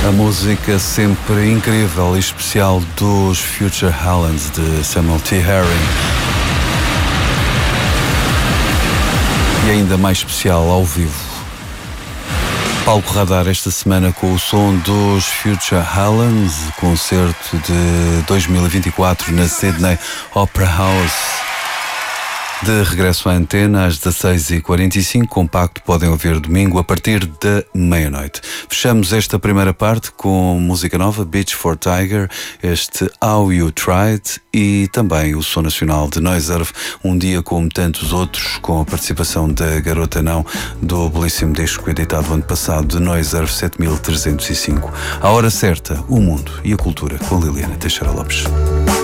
A música sempre incrível e especial dos Future Highlands de Samuel T. Herring. E ainda mais especial ao vivo. Palco Radar esta semana com o som dos Future Highlands, concerto de 2024 na Sydney Opera House. De regresso à antena às 16h45, compacto podem ouvir domingo a partir da meia-noite. Fechamos esta primeira parte com música nova, Beach for Tiger, este How You Tried e também o som nacional de Noise Earth, um dia como tantos outros, com a participação da Garota Não, do belíssimo disco editado ano passado de Noise Earth 7305. À hora certa, o mundo e a cultura com Liliana Teixeira Lopes.